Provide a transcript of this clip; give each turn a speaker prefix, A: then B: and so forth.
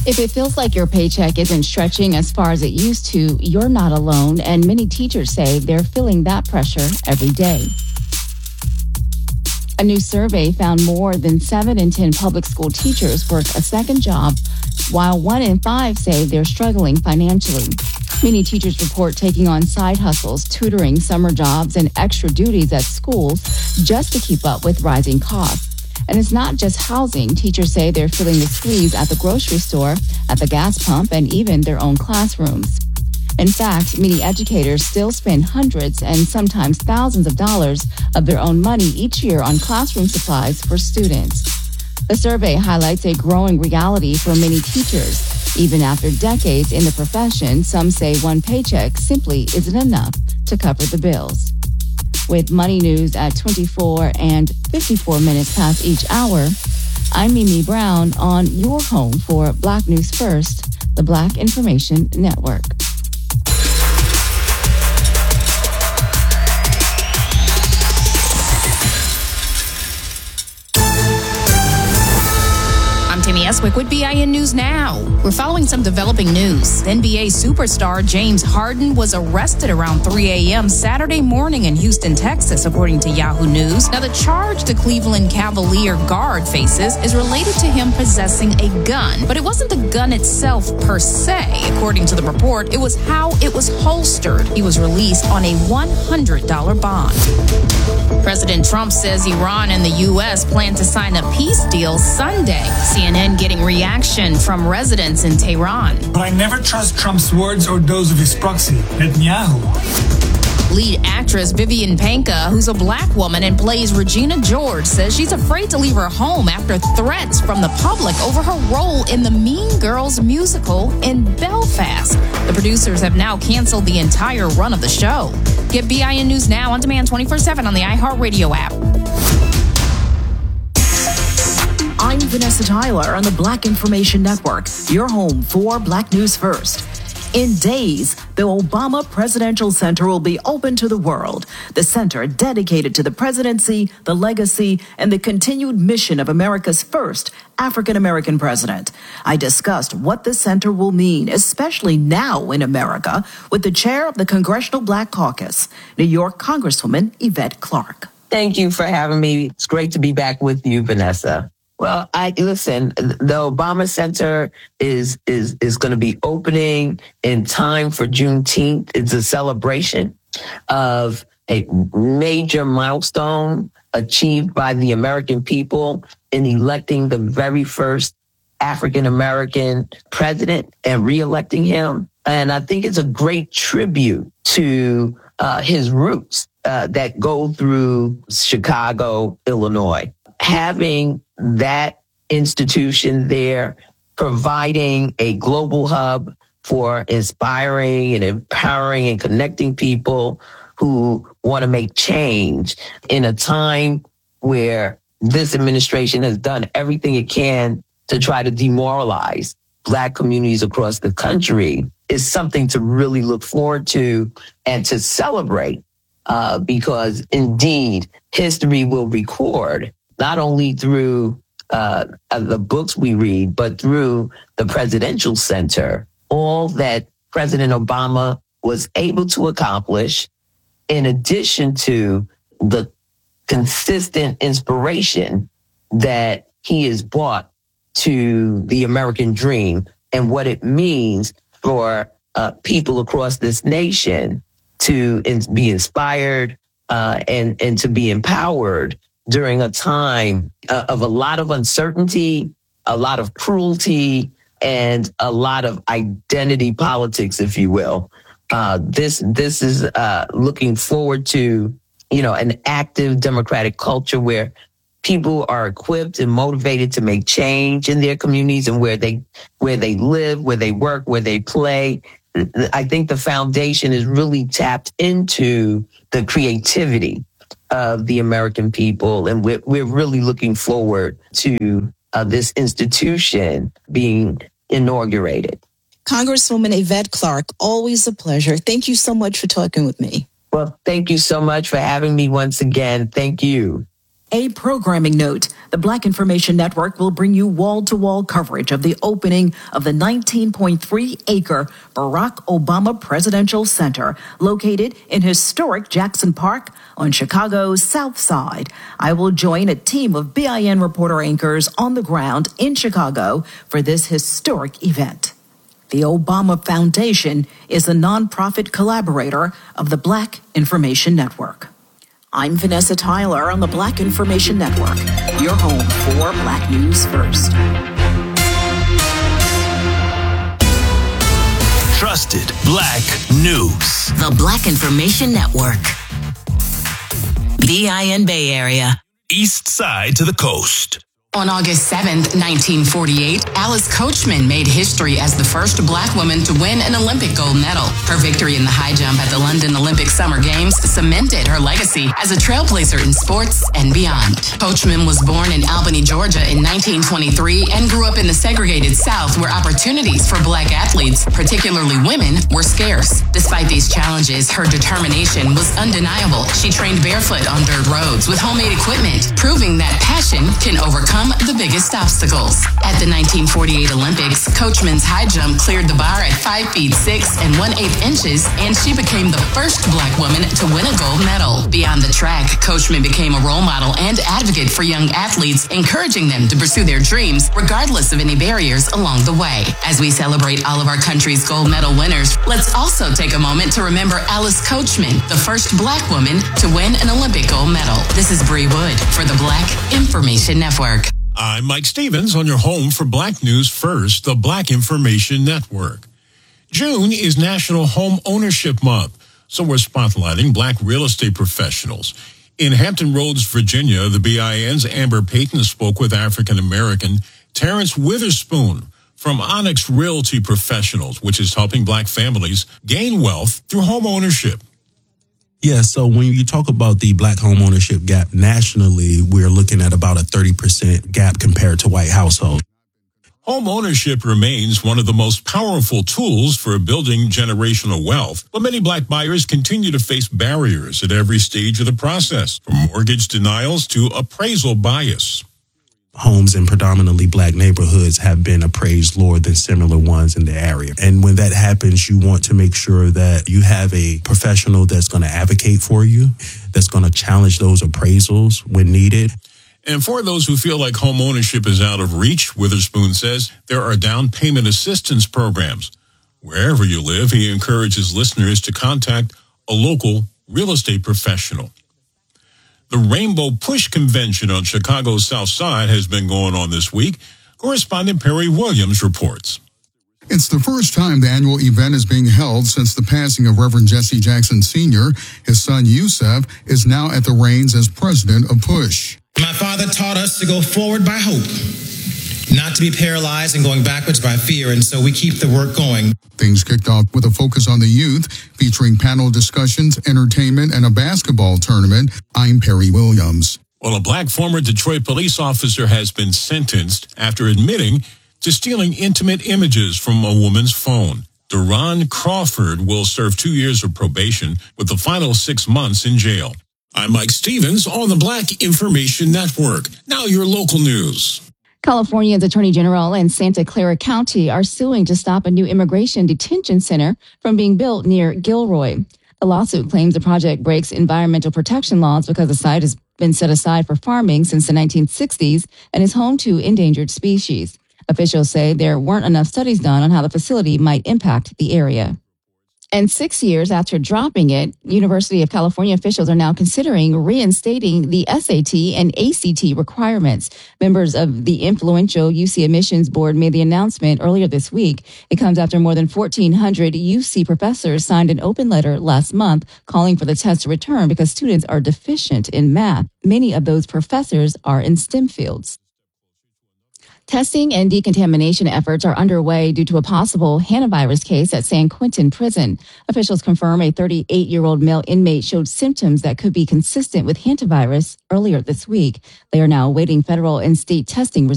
A: If it feels like your paycheck isn't stretching as far as it used to, you're not alone, and many teachers say they're feeling that pressure every day. A new survey found more than 7 in 10 public school teachers work a second job, while 1 in 5 say they're struggling financially. Many teachers report taking on side hustles, tutoring, summer jobs, and extra duties at schools just to keep up with rising costs. And it's not just housing. Teachers say they're feeling the squeeze at the grocery store, at the gas pump, and even their own classrooms. In fact, many educators still spend hundreds and sometimes thousands of dollars of their own money each year on classroom supplies for students. The survey highlights a growing reality for many teachers. Even after decades in the profession, some say one paycheck simply isn't enough to cover the bills. With Money News at 24 and 54 minutes past each hour, I'm Mimi Brown on your home for Black News First, the Black Information Network.
B: Tammy Eswick with BIN News Now. We're following some developing news. NBA superstar James Harden was arrested around 3 a.m. Saturday morning in Houston, Texas, according to Yahoo News. Now, the charge the Cleveland Cavalier guard faces is related to him possessing a gun, but it wasn't the gun itself per se. According to the report, it was how it was holstered. He was released on a $100 bond. President Trump says Iran and the U.S. plan to sign a peace deal Sunday. CNN getting reaction from residents in Tehran.
C: But I never trust Trump's words or those of his proxy, Netanyahu.
B: Lead actress Vivian Panka, who's a black woman and plays Regina George, says she's afraid to leave her home after threats from the public over her role in the Mean Girls musical in Belfast. The producers have now canceled the entire run of the show. Get BIN News Now on demand 24/7 on the iHeartRadio app.
D: I'm Vanessa Tyler on the Black Information Network, your home for Black News First. In days, the Obama Presidential Center will be open to the world. The center dedicated to the presidency, the legacy, and the continued mission of America's first African-American president. I discussed what the center will mean, especially now in America, with the chair of the Congressional Black Caucus, New York Congresswoman Yvette Clarke.
E: Thank you for having me. It's great to be back with you, Vanessa. Well, listen, the Obama Center is going to be opening in time for Juneteenth. It's a celebration of a major milestone achieved by the American people in electing the very first African-American president and re-electing him. And I think it's a great tribute to his roots that go through Chicago, Illinois. Having that institution there, providing a global hub for inspiring and empowering and connecting people who want to make change in a time where this administration has done everything it can to try to demoralize Black communities across the country, is something to really look forward to and to celebrate, because indeed history will record not only through the books we read, but through the Presidential Center, all that President Obama was able to accomplish, in addition to the consistent inspiration that he has brought to the American dream and what it means for people across this nation to be inspired and to be empowered during a time of a lot of uncertainty, a lot of cruelty, and a lot of identity politics, if you will. This is looking forward to, an active democratic culture where people are equipped and motivated to make change in their communities and where they live, where they work, where they play. I think the foundation is really tapped into the creativity of the American people, and we're really looking forward to this institution being inaugurated.
D: Congresswoman Yvette Clarke, always a pleasure. Thank you so much for talking with me.
E: Well, thank you so much for having me once again. Thank you.
D: A programming note, the Black Information Network will bring you wall-to-wall coverage of the opening of the 19.3-acre Barack Obama Presidential Center located in historic Jackson Park on Chicago's South Side. I will join a team of BIN reporter anchors on the ground in Chicago for this historic event. The Obama Foundation is a nonprofit collaborator of the Black Information Network. I'm Vanessa Tyler on the Black Information Network, your home for Black News First.
F: Trusted Black News.
G: The Black Information Network. BIN Bay Area.
F: East side to the coast.
B: On August 7th, 1948, Alice Coachman made history as the first black woman to win an Olympic gold medal. Her victory in the high jump at the London Olympic Summer Games cemented her legacy as a trailblazer in sports and beyond. Coachman was born in Albany, Georgia in 1923 and grew up in the segregated South where opportunities for black athletes, particularly women, were scarce. Despite these challenges, her determination was undeniable. She trained barefoot on dirt roads with homemade equipment, proving that passion can overcome the biggest obstacles. At the 1948 Olympics, Coachman's high jump cleared the bar at 5 feet 6 and 1/8 inches, and she became the first black woman to win a gold medal. Beyond the track, Coachman became a role model and advocate for young athletes, encouraging them to pursue their dreams regardless of any barriers along the way. As we celebrate all of our country's gold medal winners, let's also take a moment to remember Alice Coachman, the first black woman to win an Olympic gold medal. This is Bree Wood for the Black Information Network.
H: I'm Mike Stevens on your home for Black News First, the Black Information Network. June is National Home Ownership Month, so we're spotlighting black real estate professionals. In Hampton Roads, Virginia, the BIN's Amber Payton spoke with African-American Terrence Witherspoon from Onyx Realty Professionals, which is helping black families gain wealth through home ownership.
I: Yeah, so when you talk about the black home ownership gap nationally, we're looking at about a 30% gap compared to white households.
H: Home ownership remains one of the most powerful tools for building generational wealth, but many black buyers continue to face barriers at every stage of the process, from mortgage denials to appraisal bias.
I: Homes in predominantly black neighborhoods have been appraised lower than similar ones in the area. And when that happens, you want to make sure that you have a professional that's going to advocate for you, that's going to challenge those appraisals when needed.
H: And for those who feel like home ownership is out of reach, Witherspoon says there are down payment assistance programs. Wherever you live, he encourages listeners to contact a local real estate professional. The Rainbow Push Convention on Chicago's South Side has been going on this week. Correspondent Perry Williams reports.
J: It's the first time the annual event is being held since the passing of Reverend Jesse Jackson Sr. His son Yusef is now at the reins as president of Push.
K: My father taught us to go forward by hope, not to be paralyzed and going backwards by fear, and so we keep the work going.
J: Things kicked off with a focus on the youth, featuring panel discussions, entertainment, and a basketball tournament. I'm Perry Williams.
H: Well, a black former Detroit police officer has been sentenced after admitting to stealing intimate images from a woman's phone. Duron Crawford will serve 2 years of probation with the final 6 months in jail. I'm Mike Stevens on the Black Information Network. Now your local news.
A: California's Attorney General and Santa Clara County are suing to stop a new immigration detention center from being built near Gilroy. The lawsuit claims the project breaks environmental protection laws because the site has been set aside for farming since the 1960s and is home to endangered species. Officials say there weren't enough studies done on how the facility might impact the area. And 6 years after dropping it, University of California officials are now considering reinstating the SAT and ACT requirements. Members of the influential UC Admissions Board made the announcement earlier this week. It comes after more than 1,400 UC professors signed an open letter last month calling for the test to return because students are deficient in math. Many of those professors are in STEM fields. Testing and decontamination efforts are underway due to a possible hantavirus case at San Quentin Prison. Officials confirm a 38-year-old male inmate showed symptoms that could be consistent with hantavirus earlier this week. They are now awaiting federal and state testing results.